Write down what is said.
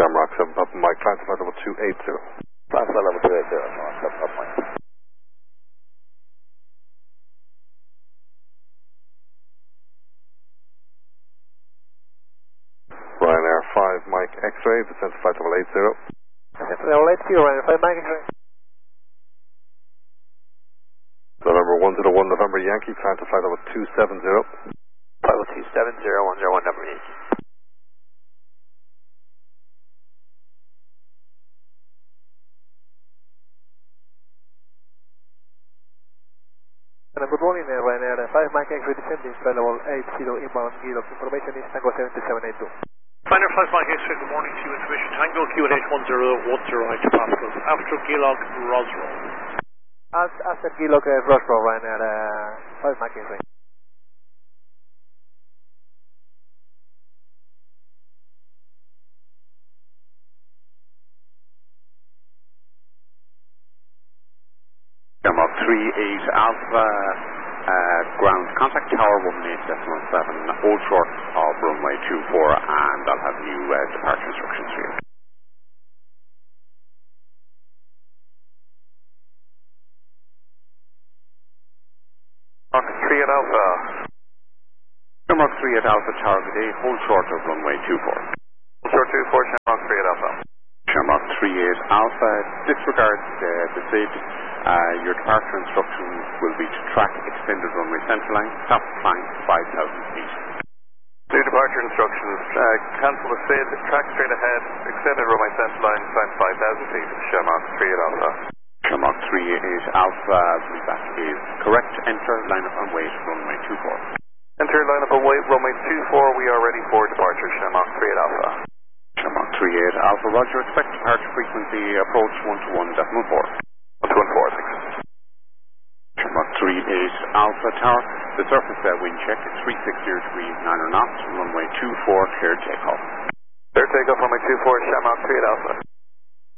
Shamrock 7 Papa Mike, transfer flight level 280. Transfer level 280, Shamrock 7 Papa Mike. Ryanair 5 Mike X-ray, descent to flight level 80. Descent to level 80, Ryanair 5 Mike X-ray. November 101 November Yankee, climb to flight level 270. Flight level 270, 101 November Yankee. Good morning, Ryanair 5 Mike X-ray descending, flight level 80 inbound Gilox. Information is Tango 7782. Ryanair 5 Mike X-ray, good morning to you. Information Tango QNH 1010 Pascals. After Gilox Roswell. After Gilox Roswell, Ryanair 5 Mike X-ray. Shamrock 38 Alpha, ground contact tower 18.7, old short of runway 24, and I'll have new departure instructions for you. Shamrock 38 Alpha. Shamrock 38 Alpha, tower good day, hold short of runway 24. Hold short 24, Shamrock 38 Alpha. Shamrock 38 Alpha, disregard the SID. Your departure instructions will be to track extended runway centerline, stop flying 5,000 feet. New departure instructions, cancel the SID, track straight ahead, extended runway centerline, climb 5,000 feet, Shamrock 38 Alpha. Shamrock 38 Alpha, that is correct, enter, line up and wait, runway 24. Enter, line up and wait, runway 24, we are ready for departure, Shamrock 38 Alpha. Shamrock 38 Alpha, roger, expect departure frequency, approach 121.4. 121.46. Shamrock 38 Alpha Tower, the surface wind check is 360 degrees 9 knots, runway 24, clear takeoff. Clear takeoff, runway 24, Shamrock 38 Alpha.